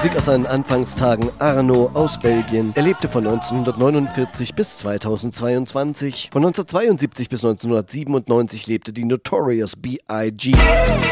Musik aus seinen Anfangstagen Arno aus Belgien. Er lebte von 1949 bis 2022. Von 1972 bis 1997 lebte die Notorious B.I.G.